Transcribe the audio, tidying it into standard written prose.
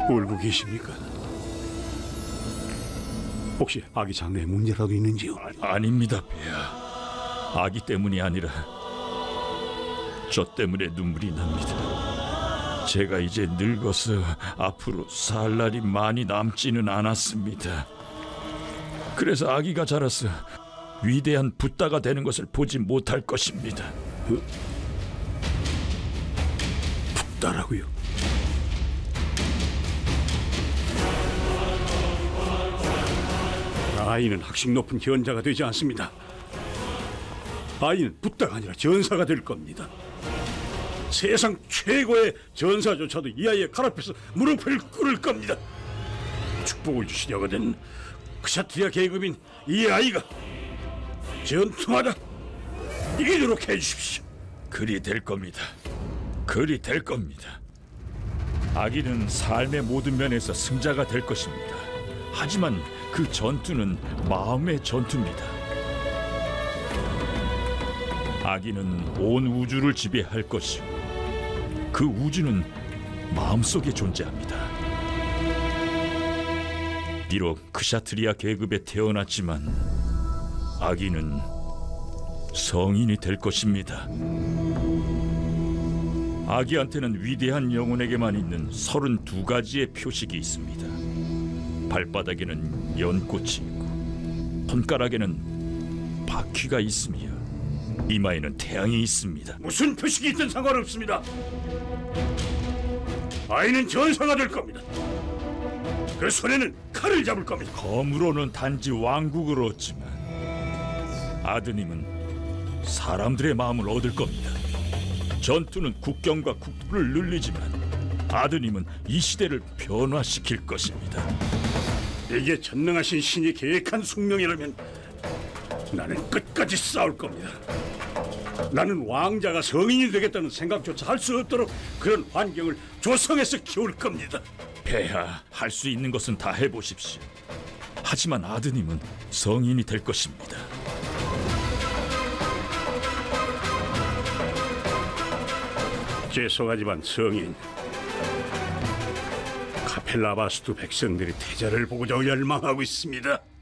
울고 계십니까? 혹시 아기 장래에 문제라도 있는지요? 아닙니다, 폐하. 아기 때문이 아니라 저 때문에 눈물이 납니다. 제가 이제 늙어서 앞으로 살 날이 많이 남지는 않았습니다. 그래서 아기가 자라서 위대한 붓다가 되는 것을 보지 못할 것입니다. 붓다라고요? 아이는 학식 높은 현자가 되지 않습니다. 아이는 붓다가 아니라 전사가 될 겁니다. 세상 최고의 전사조차도 이 아이의 칼 앞에서 무릎을 꿇을 겁니다. 축복을 주시려거든 크샤트리아 계급인 이 아이가 전투마다 이기도록 해주십시오. 그리 될 겁니다. 그리 될 겁니다. 아기는 삶의 모든 면에서 승자가 될 것입니다. 하지만 그 전투는 마음의 전투입니다. 아기는 온 우주를 지배할 것이고 그 우주는 마음속에 존재합니다. 비록 크샤트리아 계급에 태어났지만 아기는 성인이 될 것입니다. 아기한테는 위대한 영혼에게만 있는 32가지의 표식이 있습니다. 발바닥에는 연꽃이 있고 손가락에는 바퀴가 있으며 이마에는 태양이 있습니다. 무슨 표식이 있든 상관없습니다. 아이는 전사가 될 겁니다. 그 손에는 칼을 잡을 겁니다. 검으로는 단지 왕국을 얻지만 아드님은 사람들의 마음을 얻을 겁니다. 전투는 국경과 국부를 늘리지만 아드님은 이 시대를 변화시킬 것입니다. 이게 전능하신 신이 계획한 숙명이라면 나는 끝까지 싸울 겁니다. 나는 왕자가 성인이 되겠다는 생각조차 할 수 없도록 그런 환경을 조성해서 키울 겁니다. 폐하, 할 수 있는 것은 다 해보십시오. 하지만 아드님은 성인이 될 것입니다. 죄송하지만 성인, 카펠라바스투 백성들이 태자를 보고자 열망하고 있습니다.